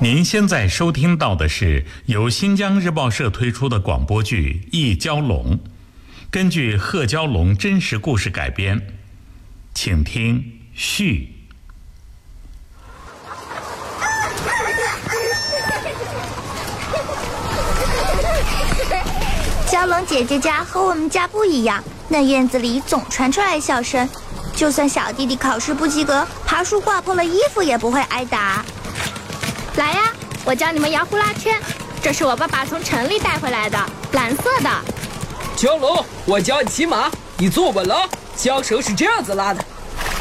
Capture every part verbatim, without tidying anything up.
您现在收听到的是由新疆日报社推出的广播剧《一蛟龙》，根据贺蛟龙真实故事改编，请听序。 蛟龙姐姐家和我们家不一样，那院子里总传出来笑声，就算小弟弟考试不及格，爬树挂破了衣服也不会挨打。 来呀，我教你们摇呼啦圈，这是我爸爸从城里带回来的，蓝色的。 蛟龙，我教你骑马，你坐稳了，缰绳是这样子拉的。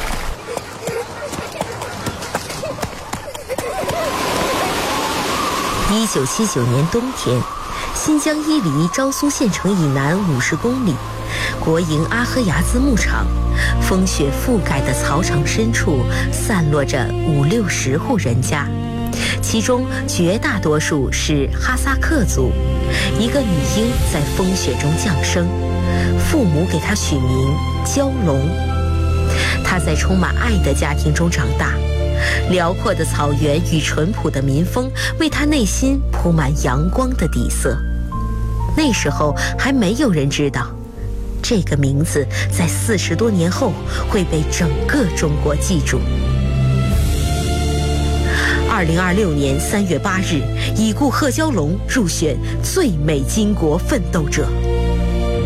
一九七九年冬天，新疆伊犁昭苏县城以南五十公里，国营阿赫牙兹牧场，风雪覆盖的草场深处散落着五六十户人家，其中绝大多数是哈萨克族。一个女婴在风雪中降生，父母给她取名蛟龙。她在充满爱的家庭中长大，辽阔的草原与淳朴的民风为她内心铺满阳光的底色。那时候还没有人知道，这个名字在四十多年后会被整个中国记住。二零二六年三月八日，已故贺蛟龙入选最美巾帼奋斗者。